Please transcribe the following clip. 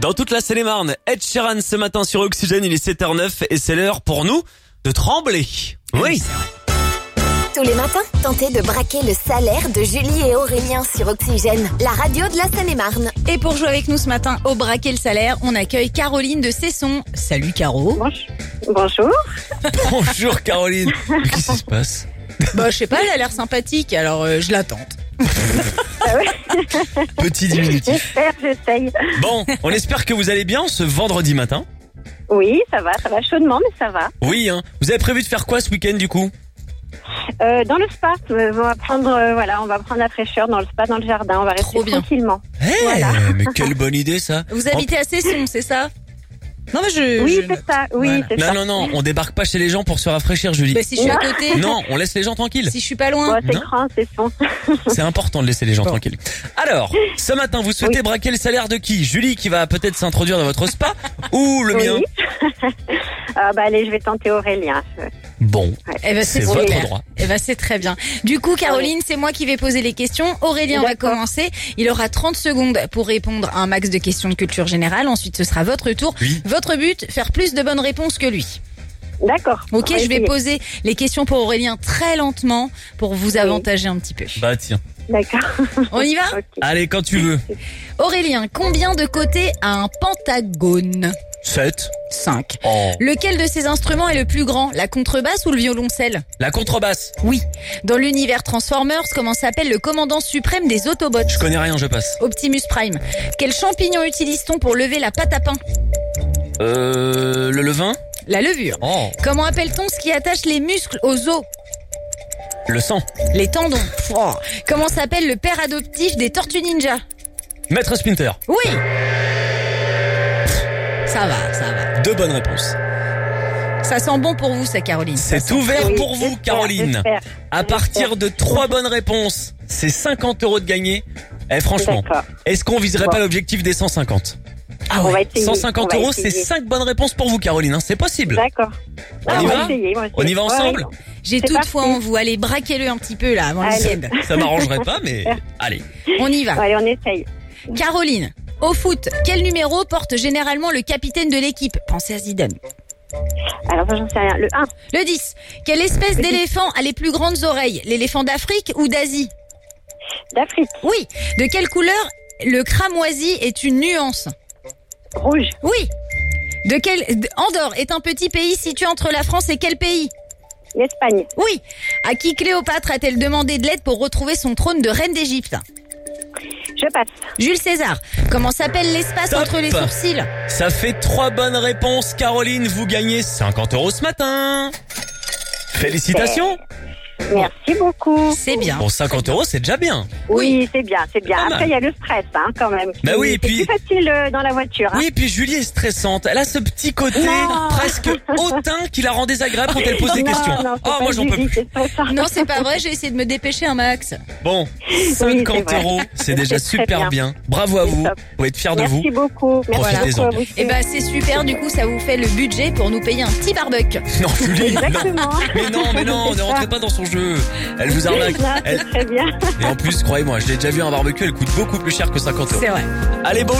Dans toute la Seine-et-Marne, Ed Sheeran ce matin sur Oxygène, il est 7h09 et c'est l'heure pour nous de trembler. Oui. Tous les matins, tentez de braquer le salaire de Julie et Aurélien sur Oxygène, la radio de la Seine-et-Marne. Et pour jouer avec nous ce matin au braquer le salaire, on accueille Caroline de Cesson. Salut Caro. Bonjour. Bonjour Caroline. Qu'est-ce qui se passe? Bah je sais pas, elle a l'air sympathique, alors je la tente. Petit diminutif. J'essaye. Bon, on espère que vous allez bien ce vendredi matin. Oui, ça va chaudement, mais ça va. Oui, hein. Vous avez prévu de faire quoi ce week-end du coup? Dans le spa, on va prendre la fraîcheur dans le spa, dans le jardin, on va rester tranquillement. Voilà. Mais quelle bonne idée ça. Vous habitez à Cesson, c'est ça? Non mais c'est ça, oui, voilà. c'est ça. Non, on débarque pas chez les gens pour se rafraîchir, Julie. Bah si je suis à côté. Non, on laisse les gens tranquilles. Si je suis pas loin. C'est grand, c'est son. C'est important de laisser les gens tranquilles. Alors, ce matin, vous souhaitez braquer le salaire de qui? Julie qui va peut-être s'introduire dans votre spa ou le mien? Allez, je vais tenter Aurélien. Bon, c'est votre droit. C'est très bien. Du coup, Caroline, c'est moi qui vais poser les questions. Aurélien va commencer. Il aura 30 secondes pour répondre à un max de questions de culture générale. Ensuite, ce sera votre tour. Oui. Votre but, faire plus de bonnes réponses que lui. D'accord. Ok, je vais poser les questions pour Aurélien très lentement pour vous avantager un petit peu. Bah tiens. D'accord. On y va? Okay. Allez, quand tu veux. Aurélien, combien de côtés a un pentagone? 7. 5. Oh. Lequel de ces instruments est le plus grand? La contrebasse ou le violoncelle? La contrebasse. Oui. Dans l'univers Transformers, comment s'appelle le commandant suprême des Autobots? Je connais rien, je passe. Optimus Prime. Quel champignon utilise-t-on pour lever la pâte à pain? Le levain? La levure. Oh. Comment appelle-t-on ce qui attache les muscles aux os? Le sang. Les tendons. Oh. Comment s'appelle le père adoptif des Tortues Ninja? Maître Splinter. Oui. Ça va. 2 bonnes réponses. Ça sent bon pour vous, ça, Caroline. C'est ouvert pour vous, Caroline. À partir de 3 bonnes réponses, c'est 50 € de gagné. Franchement, est-ce qu'on viserait pas l'objectif des 150? Ah ouais. On va essayer. 150 €, c'est 5 bonnes réponses pour vous, Caroline. Hein, c'est possible. D'accord. On y va? On y va ensemble? J'ai toute foi en vous. Allez, braquez-le un petit peu là avant le week-end. Ça m'arrangerait pas, mais allez. On y va. Allez, on essaye. Caroline, au foot, quel numéro porte généralement le capitaine de l'équipe? Pensez à Zidane. Alors, j'en sais rien. Le 1. Le 10. Quelle espèce d'éléphant a les plus grandes oreilles? L'éléphant d'Afrique ou d'Asie? D'Afrique. Oui. De quelle couleur le cramoisi est une nuance? Rouge. Oui. Andorre est un petit pays situé entre la France et quel pays? L'Espagne. Oui. À qui Cléopâtre a-t-elle demandé de l'aide pour retrouver son trône de reine d'Égypte? Je passe. Jules César. Comment s'appelle l'espace entre les sourcils? Ça fait 3 bonnes réponses, Caroline. Vous gagnez 50 € ce matin. Félicitations. Merci beaucoup. C'est bien. Bon, 50 €, c'est déjà bien. Oui, c'est bien. Après, il y a le stress, quand même. Bah oui, et puis. C'est plus facile dans la voiture. Oui, et puis Julie est stressante. Elle a ce petit côté presque hautain qui la rend désagréable quand elle pose des questions. Moi j'en peux plus. Non, c'est pas vrai, j'ai essayé de me dépêcher un max. Bon, 50 €, c'est déjà super bien. Bravo à vous. Vous pouvez être fiers de vous. Merci beaucoup. Profitez-en. Et c'est super, du coup, ça vous fait le budget pour nous payer un petit barbecue. Non, Julie, Exactement. Mais non, ne rentrez pas dans son jeu. Elle vous arnaque. Très bien. Et en plus, croyez-moi, je l'ai déjà vu un barbecue, elle coûte beaucoup plus cher que 50 €. C'est vrai. Allez, bon